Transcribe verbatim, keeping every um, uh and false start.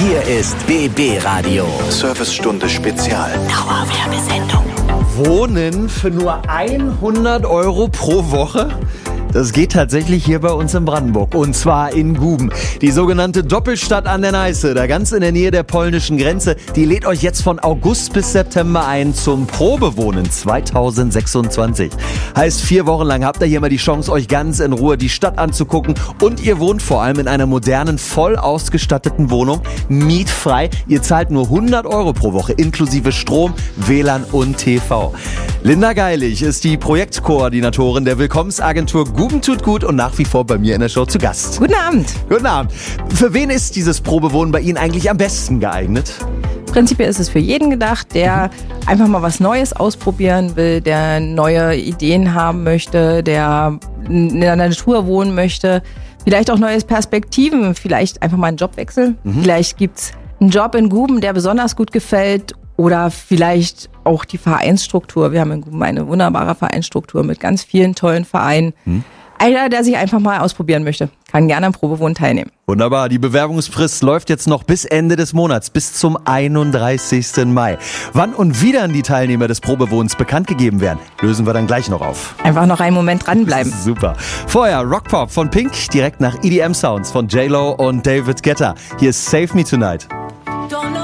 Hier ist B B Radio. Servicestunde Spezial. Dauerwerbesendung. Wohnen für nur hundert Euro pro Woche? Das geht tatsächlich hier bei uns in Brandenburg, und zwar in Guben. Die sogenannte Doppelstadt an der Neiße, da ganz in der Nähe der polnischen Grenze, die lädt euch jetzt von August bis September ein zum Probewohnen zweitausendsechsundzwanzig. Heißt, vier Wochen lang habt ihr hier mal die Chance, euch ganz in Ruhe die Stadt anzugucken, und ihr wohnt vor allem in einer modernen, voll ausgestatteten Wohnung, mietfrei. Ihr zahlt nur hundert Euro pro Woche, inklusive Strom, W L A N und T V. Linda Geilig ist die Projektkoordinatorin der Willkommensagentur Guben tut gut und nach wie vor bei mir in der Show zu Gast. Guten Abend. Guten Abend. Für wen ist dieses Probewohnen bei Ihnen eigentlich am besten geeignet? Prinzipiell ist es für jeden gedacht, der einfach mal was Neues ausprobieren will, der neue Ideen haben möchte, der in der Natur wohnen möchte, vielleicht auch neue Perspektiven, vielleicht einfach mal einen Jobwechsel. Mhm. Vielleicht gibt's einen Job in Guben, der besonders gut gefällt, oder vielleicht auch die Vereinsstruktur. Wir haben in Guben eine wunderbare Vereinsstruktur mit ganz vielen tollen Vereinen. Hm. Einer, der sich einfach mal ausprobieren möchte, kann gerne am Probewohnen teilnehmen. Wunderbar, die Bewerbungsfrist läuft jetzt noch bis Ende des Monats, bis zum einunddreißigsten Mai. Wann und wie dann die Teilnehmer des Probewohnens bekannt gegeben werden, lösen wir dann gleich noch auf. Einfach noch einen Moment dranbleiben. Super. Vorher Rockpop von Pink, direkt nach E D M Sounds von J Lo und David Guetta. Hier ist Save Me Tonight.